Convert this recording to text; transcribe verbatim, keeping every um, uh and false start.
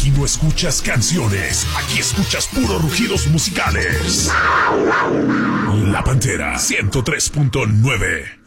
Aquí no escuchas canciones, aquí escuchas puros rugidos musicales. La Pantera ciento tres punto nueve.